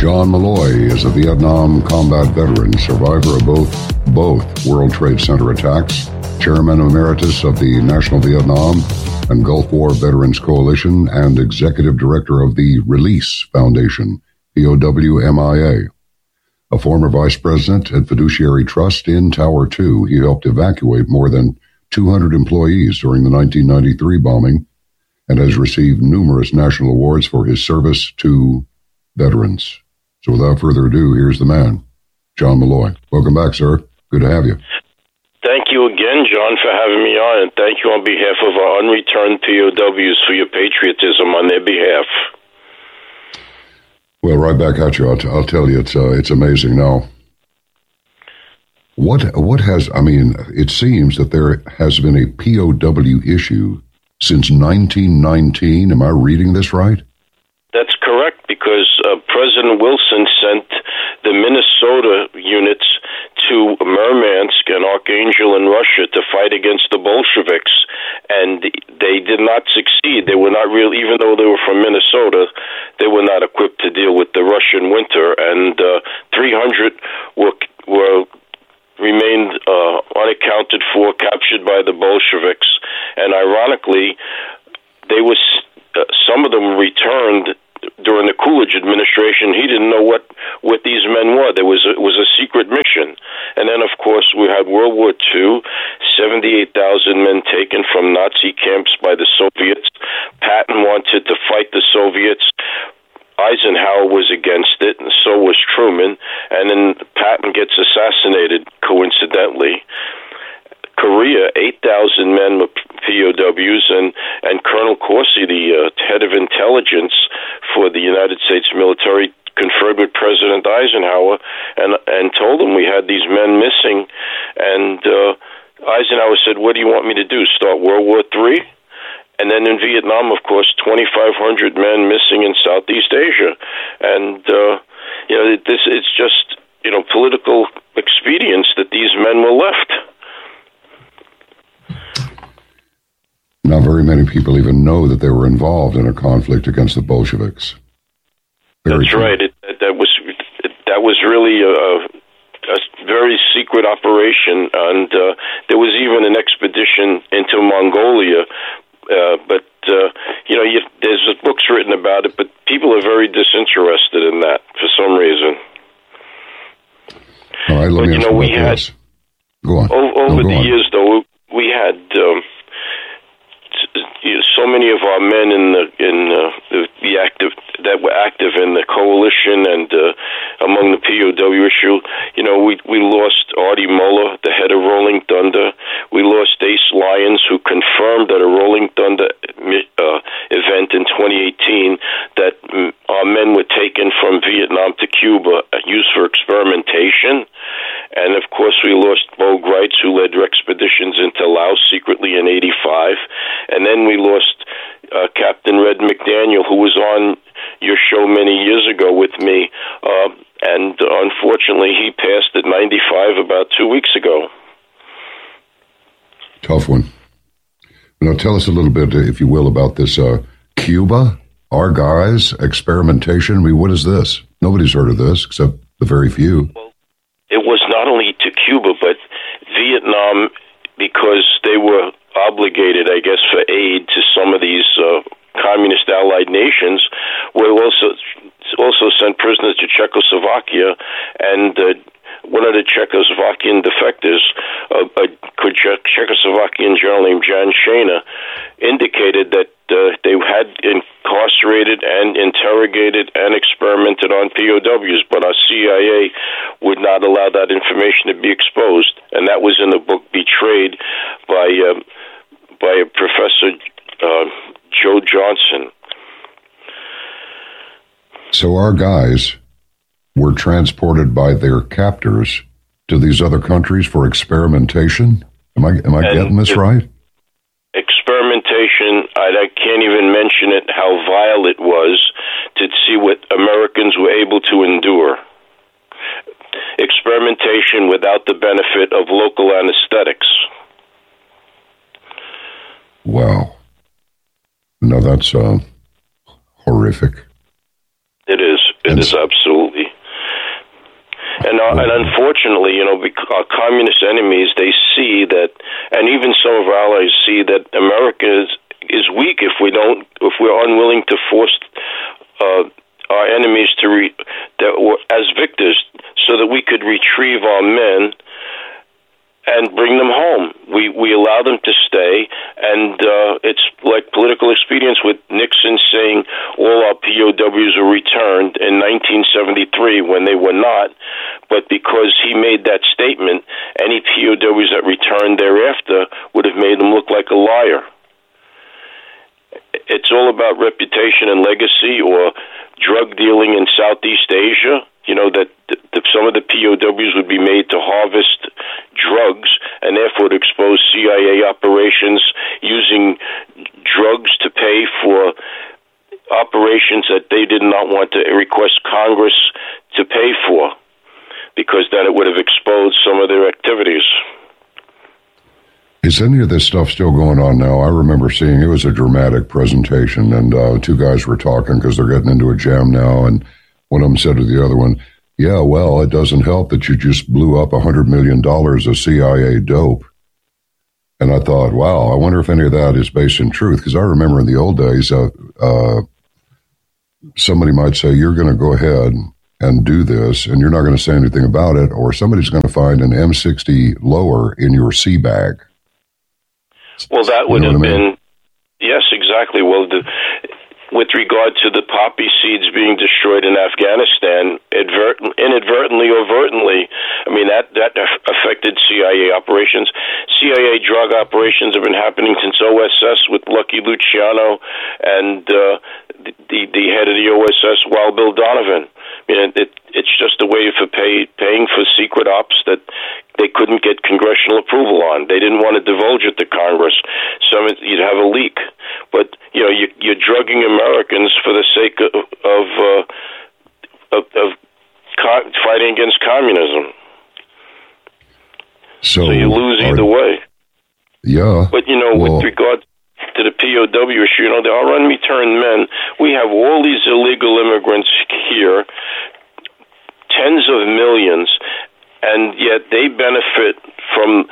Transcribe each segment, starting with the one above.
John Malloy is a Vietnam combat veteran, survivor of both World Trade Center attacks, Chairman Emeritus of the National Vietnam and Gulf War Veterans Coalition, and Executive Director of the Release Foundation, POWMIA. A former Vice President at Fiduciary Trust in Tower 2, he helped evacuate more than 200 employees during the 1993 bombing and has received numerous national awards for his service to veterans. So without further ado, here's the man, John Malloy. Welcome back, sir. Good to have you. Thank you again, John, for having me on, and thank you on behalf of our unreturned POWs for your patriotism on their behalf. Well, right back at you. I'll tell you, it's amazing. Now, what has, I mean, it seems that there has been a POW issue since 1919. Am I reading this right? That's correct, because President Wilson sent the Minnesota units to Murmansk and Archangel in Russia to fight against the Bolsheviks, and they did not succeed. They were not real, even though they were from Minnesota, they were not equipped to deal with the Russian winter, and 300 remained unaccounted for, captured by the Bolsheviks, and ironically, some of them returned during the Coolidge administration. He didn't know what these men were. It was a secret mission. And then, of course, we had World War II, 78,000 men taken from Nazi camps by the Soviets. Patton wanted to fight the Soviets. Eisenhower was against it, and so was Truman. And then Patton gets assassinated, coincidentally. Korea, 8,000 men were POWs, and Colonel Corsi, the head of intelligence for the United States military, conferred with President Eisenhower and told him we had these men missing. And Eisenhower said, "What do you want me to do, start World War III?" And then in Vietnam, of course, 2,500 men missing in Southeast Asia. And, it's just, political expedience that these men were left. Not very many people even know that they were involved in a conflict against the Bolsheviks. That's right. That was really a very secret operation, and there was even an expedition into Mongolia. But there's books written about it, but people are very disinterested in that for some reason. All right, let me ask you about this. Go on. Over the years, though, we had so many of our men that were active in the coalition and among the POW issue. We lost Artie Muller, the head of Rolling Thunder. We lost Ace Lyons, who confirmed at a Rolling Thunder event in 2018 that our men were taken from Vietnam to Cuba, used for experimentation. And, of course, we lost Bo Greitz, who led expeditions into Laos secretly in 1985. And then we lost Captain Red McDaniel, who was on your show many years ago with me. And unfortunately, he passed at 95 about 2 weeks ago. Tough one. Now, tell us a little bit, if you will, about this Cuba, our guys, experimentation. I mean, what is this? Nobody's heard of this except the very few. Well, it was not only to Cuba, but Vietnam, because they were obligated, I guess, for aid to some of these communist allied nations, will also send prisoners to Czechoslovakia, and one of the Czechoslovakian defectors, a Czechoslovakian general named Jan Shana, indicated that they had incarcerated and interrogated and experimented on POWs, but our CIA would not allow that information to be exposed, and that was in the book Betrayed by a Professor Joe Johnson. So our guys were transported by their captors to these other countries for experimentation? Am I getting this right? Experimentation, I can't even mention it, how vile it was to see what Americans were able to endure. Experimentation without the benefit of local anesthetics. Wow. No, that's horrific. It is. It is absolutely. And unfortunately, our communist enemies, they see that, and even some of our allies see that America is weak if we're unwilling to force our enemies as victors, so that we could retrieve our men and bring them home. We allow them to stay, and it's like political expedience with Nixon saying all our POWs were returned in 1973 when they were not, but because he made that statement, any POWs that returned thereafter would have made him look like a liar. It's all about reputation and legacy, or drug dealing in Southeast Asia. That some of the POWs would be made to harvest drugs and therefore to expose CIA operations using drugs to pay for operations that they did not want to request Congress to pay for, because then it would have exposed some of their activities. Is any of this stuff still going on now? I remember seeing it was a dramatic presentation, and two guys were talking because they're getting into a jam now, and one of them said to the other one, yeah, well, it doesn't help that you just blew up $100 million of CIA dope. And I thought, wow, I wonder if any of that is based in truth, because I remember in the old days, somebody might say, you're going to go ahead and do this, and you're not going to say anything about it, or somebody's going to find an M60 lower in your sea bag. Well, that would have been, yes, exactly. Well, with regard to the poppy seeds being destroyed in Afghanistan, inadvertently or overtly, that affected CIA operations. CIA drug operations have been happening since OSS with Lucky Luciano and the head of the OSS, Wild Bill Donovan. It's just a way for paying for secret ops that they couldn't get congressional approval on. They didn't want to divulge it to Congress, so you'd have a leak. But you're drugging Americans for the sake of fighting against communism. So you lose either way. Yeah. But with regard to the POW issue, there are unreturned men. We have all these illegal immigrants here, tens of millions, and yet they benefit from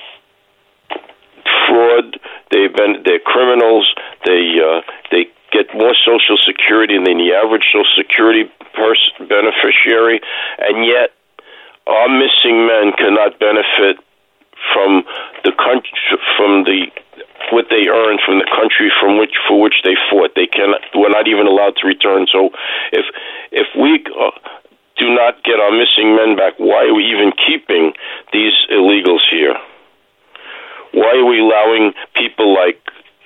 fraud. They're criminals. They get more Social Security than the average Social Security beneficiary, and yet our missing men cannot benefit from the country, what they earned from the country for which they fought. We're not even allowed to return. So if we do not get our missing men back, why are we even keeping these illegals here? Why are we allowing people like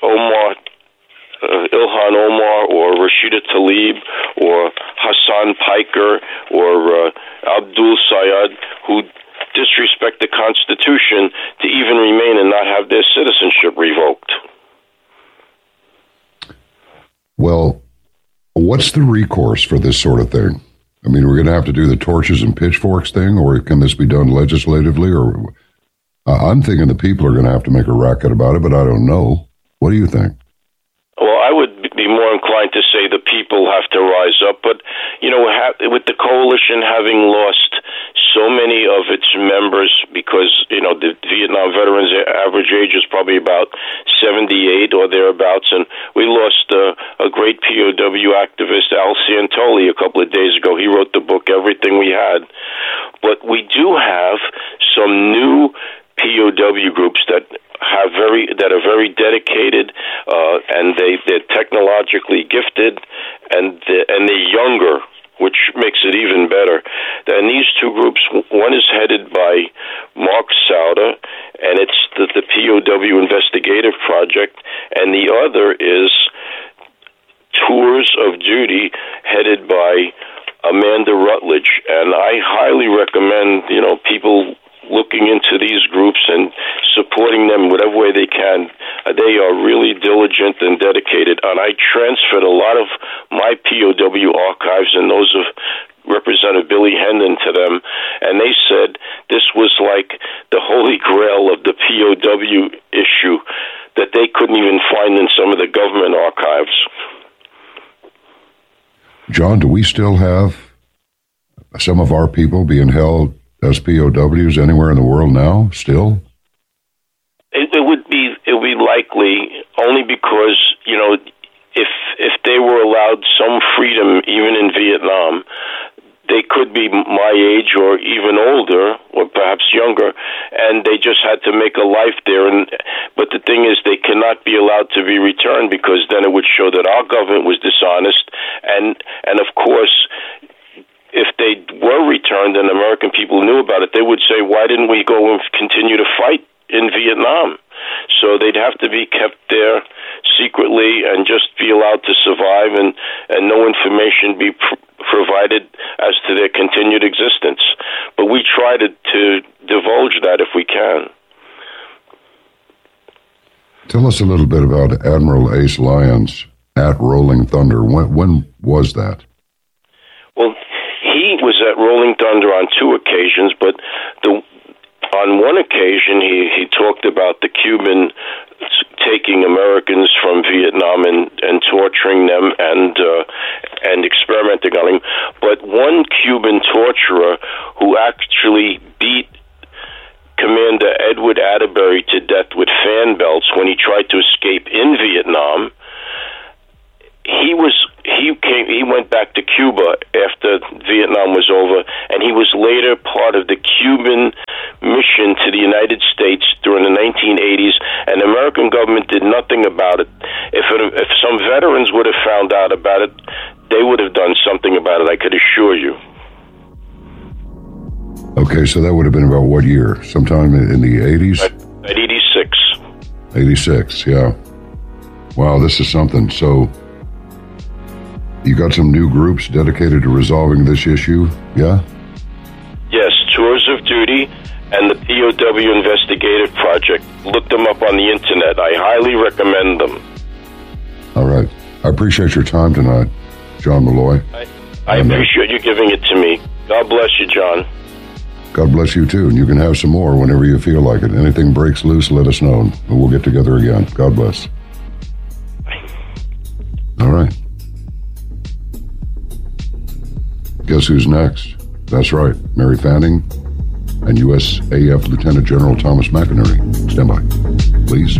Ilhan Omar or Rashida Tlaib or Hassan Piker or Abdul Sayed, who disrespect the Constitution, to even remain and not have their citizenship revoked? Well, what's the recourse for this sort of thing? We're going to have to do the torches and pitchforks thing, or can this be done legislatively? Or I'm thinking the people are going to have to make a racket about it, but I don't know. What do you think? Well, I would be more inclined to say the people have to rise up, but with the coalition having lost so many of its members, because the Vietnam veterans' average age is probably about 78 or thereabouts, and we lost a great POW activist, Al Santoli, a couple of days ago. He wrote the book Everything We Had. But we do have some new POW groups that are very dedicated, and they're technologically gifted, and they're younger, which makes it even better. And these two groups, one is headed by Mark Sauder, and it's the POW Investigative Project, and the other is Tours of Duty, headed by Amanda Rutledge. And I highly recommend, people looking into these groups and supporting them whatever way they can. They are really diligent and dedicated, and I transferred a lot of my POW archives and those of Representative Billy Hendon to them, and they said this was like the holy grail of the POW issue that they couldn't even find in some of the government archives. John, do we still have some of our people being held as POWs anywhere in the world now, still? It would be likely, only because, if they were allowed some freedom, even in Vietnam, they could be my age or even older or perhaps younger, and they just had to make a life there. But the thing is, they cannot be allowed to be returned, because then it would show that our government was dishonest. And of course, if they were returned and American people knew about it, they would say, why didn't we go and continue to fight in Vietnam? So they'd have to be kept there secretly and just be allowed to survive, and no information be provided as to their continued existence. But we try to divulge that if we can. Tell us a little bit about Admiral Ace Lyons at Rolling Thunder. When was that? Well, he was at Rolling Thunder on 2 occasions, but on one occasion he talked about the Cuban taking Americans from Vietnam and torturing them and experimenting on them. But one Cuban torturer who actually beat Commander Edward Atterbury to death with fan belts when he tried to escape in Vietnam, he went back to Cuba after Vietnam was over, and he was later part of the Cuban mission to the United States during the 1980s, and the American government did nothing about it. If some veterans would have found out about it, they would have done something about it, I could assure you. Okay, so that would have been about what year? Sometime in the 80s? At 86. 86, yeah. Wow, this is something. So you got some new groups dedicated to resolving this issue, yeah? Yes, Tours of Duty and the POW Investigative Project. Look them up on the internet. I highly recommend them. All right. I appreciate your time tonight, John Malloy. I appreciate you giving it to me. God bless you, John. God bless you, too. And you can have some more whenever you feel like it. Anything breaks loose, let us know, and we'll get together again. God bless. All right. Guess who's next? That's right, Mary Fanning and USAF Lieutenant General Thomas McInerney. Stand by, please.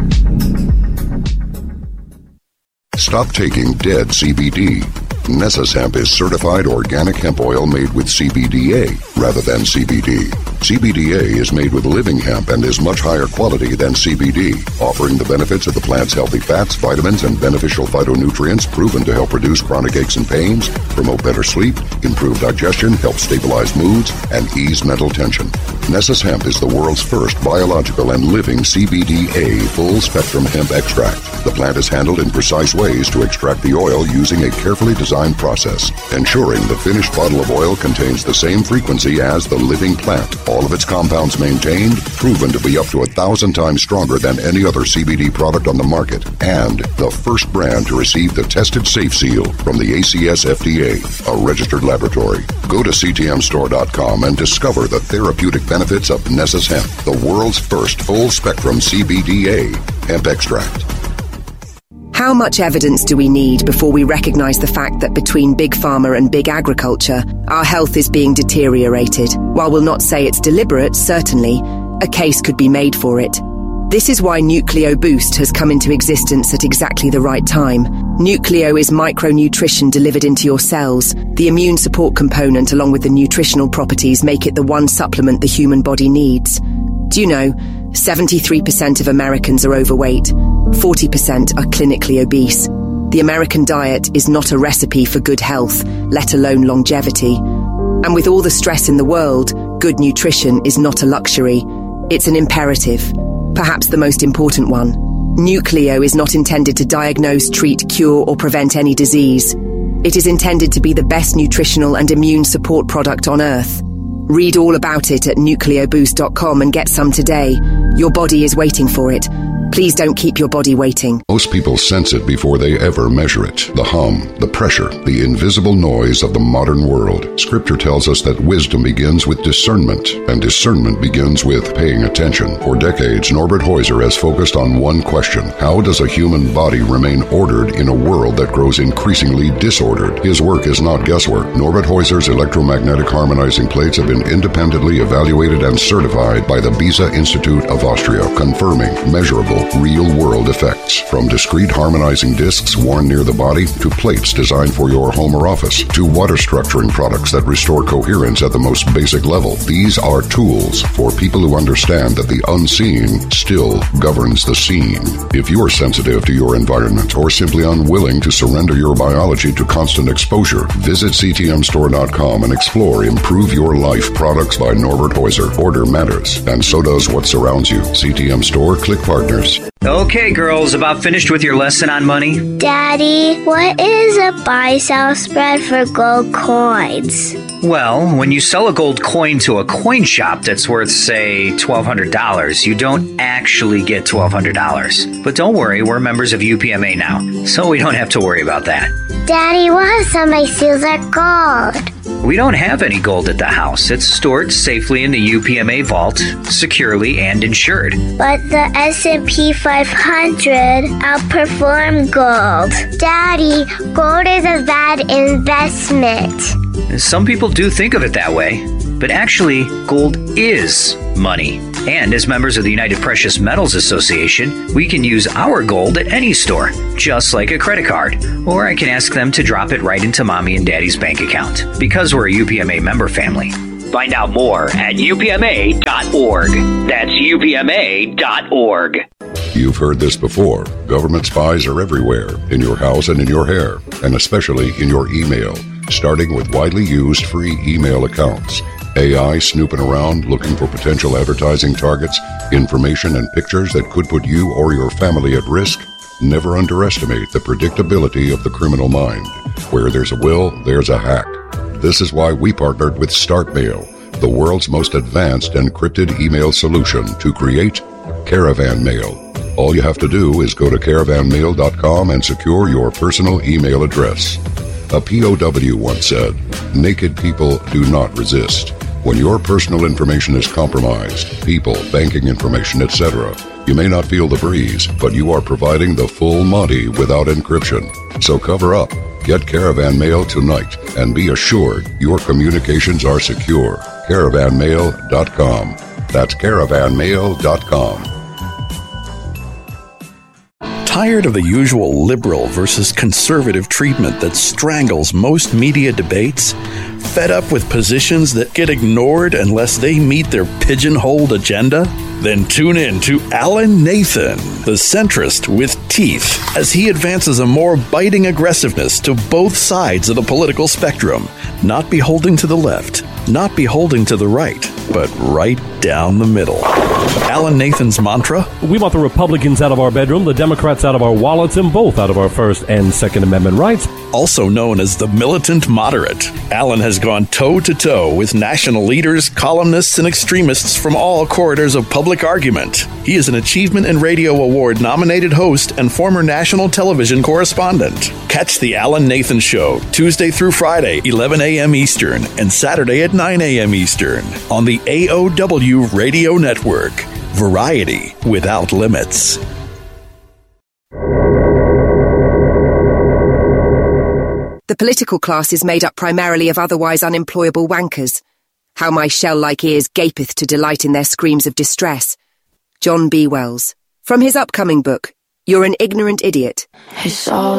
Stop taking dead CBD. Nessus Hemp is certified organic hemp oil made with CBDA rather than CBD. CBDA is made with living hemp and is much higher quality than CBD, offering the benefits of the plant's healthy fats, vitamins, and beneficial phytonutrients proven to help reduce chronic aches and pains, promote better sleep, improve digestion, help stabilize moods, and ease mental tension. Nessus Hemp is the world's first biological and living CBDA full-spectrum hemp extract. The plant is handled in precise ways to extract the oil using a carefully designed process, ensuring the finished bottle of oil contains the same frequency as the living plant. All of its compounds maintained, proven to be up to 1,000 times stronger than any other CBD product on the market, and the first brand to receive the Tested Safe Seal from the ACS FDA, a registered laboratory. Go to ctmstore.com and discover the therapeutic benefits of Nessus Hemp, the world's first full-spectrum CBDA hemp extract. How much evidence do we need before we recognize the fact that between Big Pharma and Big Agriculture, our health is being deteriorated? While we'll not say it's deliberate, certainly, a case could be made for it. This is why Nucleo Boost has come into existence at exactly the right time. Nucleo is micronutrition delivered into your cells. The immune support component, along with the nutritional properties, make it the one supplement the human body needs. Do you know, 73% of Americans are overweight, 40% are clinically obese. The American diet is not a recipe for good health, let alone longevity. And with all the stress in the world, good nutrition is not a luxury. It's an imperative, perhaps the most important one. Nucleo is not intended to diagnose, treat, cure, or prevent any disease. It is intended to be the best nutritional and immune support product on Earth. Read all about it at nucleoboost.com and get some today. Your body is waiting for it. Please don't keep your body waiting. Most people sense it before they ever measure it. The hum, the pressure, the invisible noise of the modern world. Scripture tells us that wisdom begins with discernment, and discernment begins with paying attention. For decades, Norbert Heuser has focused on one question: how does a human body remain ordered in a world that grows increasingly disordered? His work is not guesswork. Norbert Heuser's electromagnetic harmonizing plates have been independently evaluated and certified by the Beza Institute of Austria, confirming measurable, real-world effects. From discrete harmonizing discs worn near the body, to plates designed for your home or office, to water structuring products that restore coherence at the most basic level. These are tools for people who understand that the unseen still governs the scene. If you're sensitive to your environment or simply unwilling to surrender your biology to constant exposure, visit ctmstore.com and explore Improve Your Life products by Norbert Heuser. Order matters, and so does what surrounds you. CTM Store, click partners. Okay, girls, about finished with your lesson on money? Daddy, what is a buy-sell spread for gold coins? Well, when you sell a gold coin to a coin shop that's worth, say, $1,200, you don't actually get $1,200. But don't worry, we're members of UPMA now, so we don't have to worry about that. Daddy, what if some of my seals are gold? We don't have any gold at the house. It's stored safely in the UPMA vault, securely and insured. But the S&P 500 outperformed gold. Daddy, gold is a bad investment. Some people do think of it that way, but actually, gold is money. And as members of the United Precious Metals Association, we can use our gold at any store, just like a credit card. Or I can ask them to drop it right into Mommy and Daddy's bank account, because we're a UPMA member family. Find out more at upma.org. That's upma.org. You've heard this before. Government spies are everywhere, in your house and in your hair, and especially in your email, starting with widely used free email accounts. AI snooping around looking for potential advertising targets, information and pictures that could put you or your family at risk. Never underestimate the predictability of the criminal mind. Where there's a will, there's a hack. This is why we partnered with StartMail, the world's most advanced encrypted email solution, to create Caravan Mail. All you have to do is go to caravanmail.com and secure your personal email address. A POW once said, "Naked people do not resist." When your personal information is compromised, people, banking information, etc., you may not feel the breeze, but you are providing the full Monty without encryption. So cover up. Get Caravan Mail tonight and be assured your communications are secure. Caravanmail.com. That's caravanmail.com. Tired of the usual liberal versus conservative treatment that strangles most media debates? Fed up with positions that get ignored unless they meet their pigeonholed agenda? Then tune in to Alan Nathan, the centrist with teeth, as he advances a more biting aggressiveness to both sides of the political spectrum, not beholding to the left, not beholding to the right, but right down the middle. Alan Nathan's mantra? We want the Republicans out of our bedroom, the Democrats out of our wallets, and both out of our First and Second Amendment rights. Also known as the militant moderate, Alan has gone toe-to-toe with national leaders, columnists, and extremists from all corridors of public argument. He is an Achievement in Radio Award-nominated host and former national television correspondent. Catch The Alan Nathan Show, Tuesday through Friday, 11 a.m. Eastern, and Saturday at 9 a.m. Eastern, on the AOW Radio Network. Variety without limits. The political class is made up primarily of otherwise unemployable wankers. How my shell-like ears gapeth to delight in their screams of distress. John B. Wells. From his upcoming book, You're an Ignorant Idiot. It's all